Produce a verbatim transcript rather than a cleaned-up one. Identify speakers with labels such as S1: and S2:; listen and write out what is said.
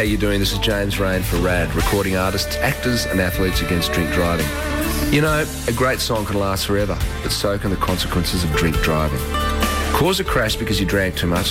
S1: how you doing? This is James Rain for RAD, recording artists, actors and athletes against drink driving. You know, a great song can last forever, but so can the consequences of drink driving. Cause a crash because you drank too much,